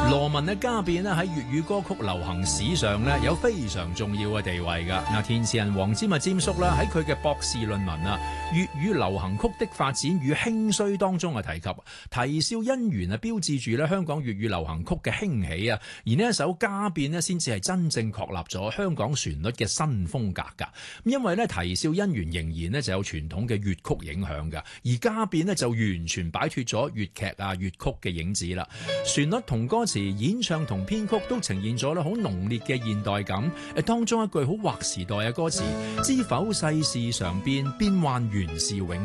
羅文嘅家變咧喺粵語歌曲流行史上咧有非常重要嘅地位㗎。嗱，填詞人黃霑啊霑叔啦喺佢嘅博士論文啊粵語流行曲的發展與興衰當中啊提及啼笑姻緣啊標誌住咧香港粵語流行曲嘅興起啊，而呢一首家變咧先至係真正確立咗香港旋律嘅新風格㗎。因為咧啼笑姻緣仍然咧就有傳統嘅粵曲影響㗎，而家變咧就完全擺脫咗粵劇啊粵曲嘅影子啦。旋律同歌詞、演唱同編曲都呈現咗咧好濃烈嘅現代感。當中一句好劃時代嘅歌詞：知否世事常變，變幻原是永